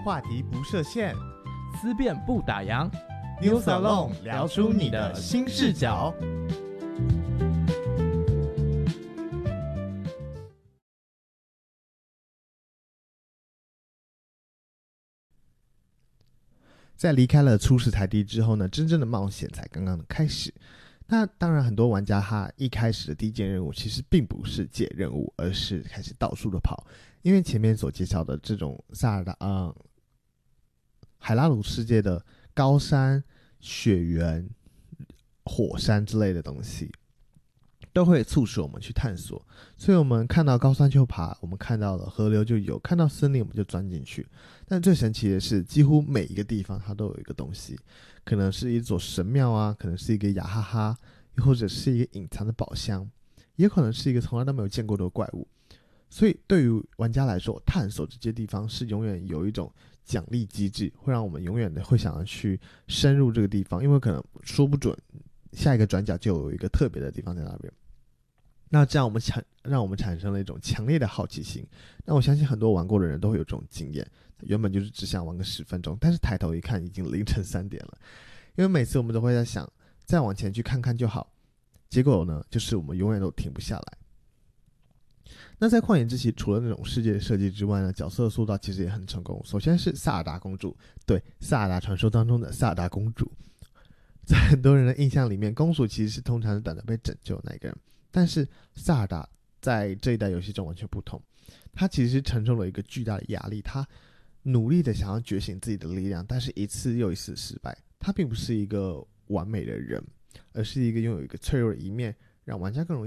话题不设限， 思辨不打烊。 New Salon 聊出你的新视角。在离开了初始台地之后呢，真正的冒险才刚刚的开始。那当然，很多玩家他一开始的第一件任务其实并不是解任务，而是开始到处的跑。因为前面所介绍的这种海拉鲁世界的高山、雪原、火山之类的东西，都会促使我们去探索。所以我们看到高山就爬，我们看到了河流就游，看到森林我们就钻进去。但最神奇的是，几乎每一个地方它都有一个东西，可能是一座神庙啊，可能是一个雅哈哈，又或者是一个隐藏的宝箱，也可能是一个从来都没有见过的怪物。所以对于玩家来说，探索这些地方是永远有一种奖励机制，会让我们永远的会想要去深入这个地方，因为可能说不准下一个转角就有一个特别的地方在那边。那这样让我们产生了一种强烈的好奇心。那我相信很多玩过的人都会有这种经验，原本就是只想玩个10分钟，但是抬头一看已经凌晨3点了。因为每次我们都会在想再往前去看看就好，结果呢就是我们永远都停不下来。那在旷野之息除了那种世界设计之外呢，角色塑造其实也很成功。首先是萨尔达公主，对，萨尔达传说当中的萨尔达公主。在很多人的印象里面，公主其实是通常是等着被拯救的那个人，但是萨尔达在这一代游戏中完全不同。她其实承受了一个巨大的压力，她努力的想要觉醒自己的力量，但是一次又一次失败。她并不是一个完美的人，而是一个拥有一个脆弱的一面，让玩家更容易